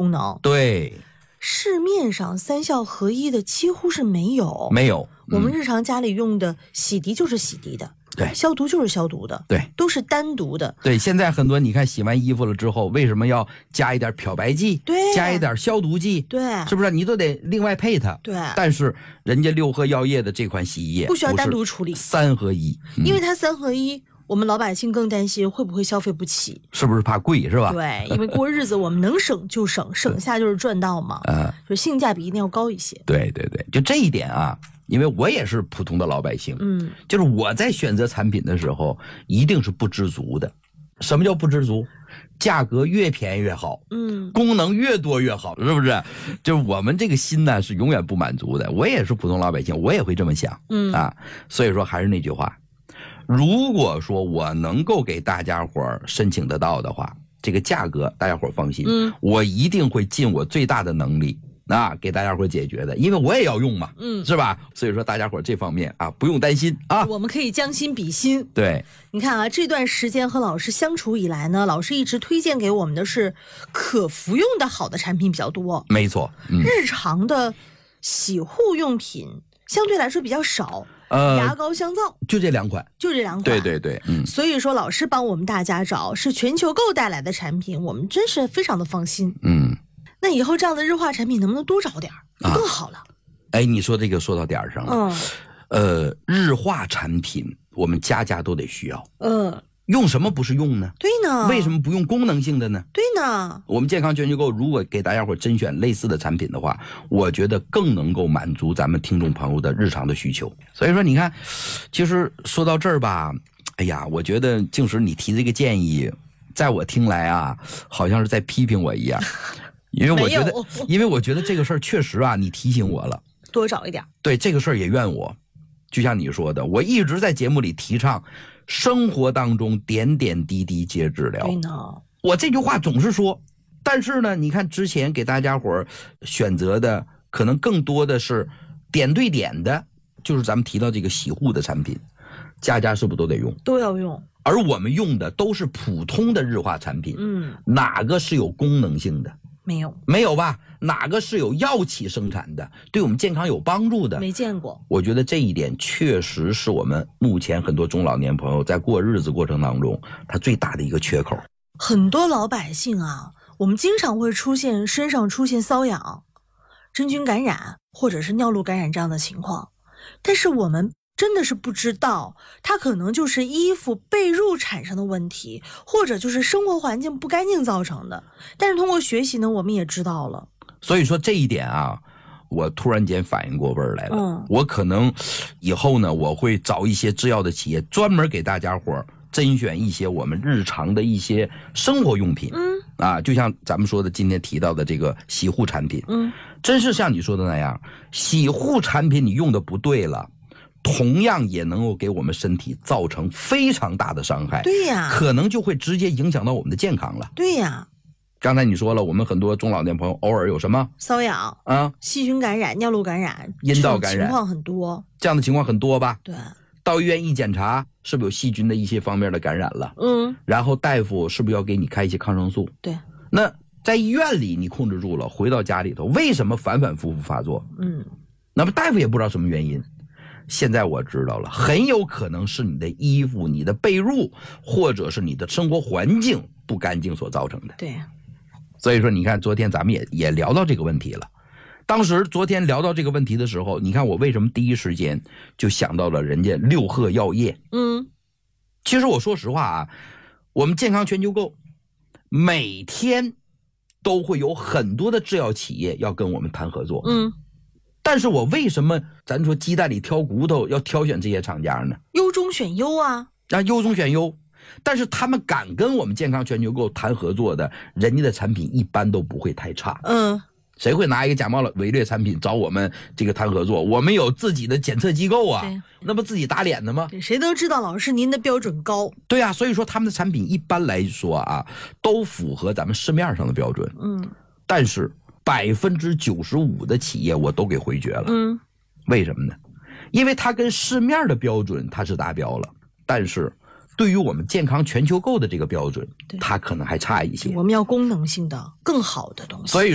功能。 对， 市面上三效合一的几乎是没有。我们日常家里用的洗涤就是洗涤的， 对， 消毒就是消毒的， 对， 都是单独的。 对，现在很多你看洗完衣服了之后，为什么要加一点漂白剂？ 对， 加一点消毒剂？ 对， 是不是？你都得另外配它。 对， 但是人家六合药业的这款洗衣液不需要单独处理 ，3合1， 因为它3合1。我们老百姓更担心会不会消费不起， 是不是怕贵是吧？ 对，因为过日子我们能省就省，省下就是赚到嘛。就性价比一定要高一些。 对对对，就这一点啊，因为我也是普通的老百姓，就是我在选择产品的时候一定是不知足的。什么叫不知足？价格越便宜越好，功能越多越好，是不是？就是我们这个心呢是永远不满足的。我也是普通老百姓，我也会这么想，所以说还是那句话。如果说我能够给大家伙申请得到的话，这个价格大家伙放心，我一定会尽我最大的能力给大家伙解决的，因为我也要用嘛，是吧？所以说大家伙这方面不用担心啊， 我们可以将心比心。 对， 你看这段时间和老师相处以来呢，老师一直推荐给我们的是可服用的好的产品比较多， 没错， 日常的洗护用品相对来说比较少。牙膏、香皂就这2款，对对对， 所以说老师帮我们大家找是全球购带来的产品，我们真是非常的放心。那以后这样的日化产品能不能多找点更好了？ 你说这个说到点上了。日化产品我们家家都得需要。用什么不是用呢？ 对呢。 为什么不用功能性的呢？ 对呢。 我们健康全球购如果给大家伙甄选类似的产品的话，我觉得更能够满足咱们听众朋友的日常的需求。所以说你看，其实说到这儿吧，哎呀，我觉得静时你提这个建议，在我听来好像是在批评我一样。因为我觉得这个事儿确实你提醒我了， 多找一点。 对，这个事儿也怨我。就像你说的，我一直在节目里提倡生活当中点点滴滴皆治疗。 对呢， 我这句话总是说，但是呢，你看之前给大家伙选择的可能更多的是点对点的，就是咱们提到这个洗护的产品，家家是不是都得用？ 都要用。而我们用的都是普通的日化产品，哪个是有功能性的？没有吧？哪个是有药企生产的，对我们健康有帮助的？ 没见过。 我觉得这一点确实是我们目前很多中老年朋友在过日子过程当中他最大的一个缺口。 很多老百姓我们经常会身上出现瘙痒、真菌感染或者是尿路感染这样的情况，但是我们真的是不知道，它可能就是衣服被褥产生的问题，或者就是生活环境不干净造成的。但是通过学习呢，我们也知道了。 所以说这一点我突然间反应过味儿来了。我可能以后呢，我会找一些制药的企业，专门给大家伙甄选一些我们日常的一些生活用品。就像咱们说的今天提到的这个洗护产品。真是像你说的那样，洗护产品你用的不对了，同样也能够给我们身体造成非常大的伤害。 对呀， 可能就会直接影响到我们的健康了。 对呀， 刚才你说了，我们很多中老年朋友偶尔有什么瘙痒细菌感染、尿路感染、 阴道感染情况很多， 这样的情况很多吧？ 对， 到医院一检查，是不是有细菌的一些方面的感染了？然后大夫是不是要给你开一些抗生素？ 对， 那在医院里你控制住了，回到家里头为什么反反复复发作？那么大夫也不知道什么原因。现在我知道了，很有可能是你的衣服、你的被褥，或者是你的生活环境不干净所造成的。 对， 所以说你看昨天咱们也聊到这个问题了。当时昨天聊到这个问题的时候，你看我为什么第一时间就想到了人家六合药业。其实我说实话我们健康全球购每天都会有很多的制药企业要跟我们谈合作。但是我为什么咱说鸡蛋里挑骨头要挑选这些厂家呢？ 优中选优优中选优。但是他们敢跟我们健康全球购谈合作的，人家的产品一般都不会太差。谁会拿一个假冒伪劣产品找我们这个谈合作？我们有自己的检测机构那不自己打脸的吗？ 谁都知道老师您的标准高。 对所以说他们的产品一般来说都符合咱们市面上的标准。但是95%的企业我都给回绝了。为什么呢？因为它跟市面的标准它是达标了，但是对于我们健康全球购的这个标准，它可能还差一些。 我们要功能性的更好的东西。 所以